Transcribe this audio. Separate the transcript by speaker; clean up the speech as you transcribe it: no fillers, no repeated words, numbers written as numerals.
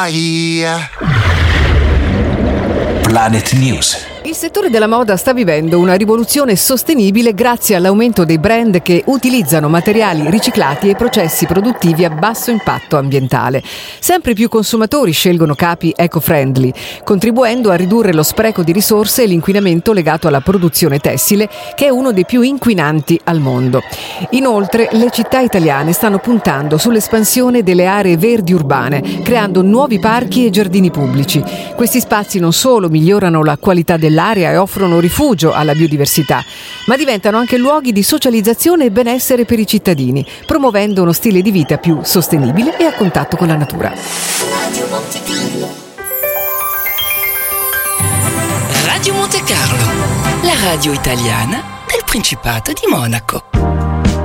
Speaker 1: Planet News.
Speaker 2: Il settore della moda sta vivendo una rivoluzione sostenibile grazie all'aumento dei brand che utilizzano materiali riciclati e processi produttivi a basso impatto ambientale. Sempre più consumatori scelgono capi eco-friendly, contribuendo a ridurre lo spreco di risorse e l'inquinamento legato alla produzione tessile, che è uno dei più inquinanti al mondo. Inoltre, le città italiane stanno puntando sull'espansione delle aree verdi urbane, creando nuovi parchi e giardini pubblici. Questi spazi non solo migliorano la qualità dell'aria e offrono rifugio alla biodiversità, ma diventano anche luoghi di socializzazione e benessere per i cittadini, promuovendo uno stile di vita più sostenibile e a contatto con la natura.
Speaker 3: Radio Monte Carlo, la radio italiana del Principato di Monaco.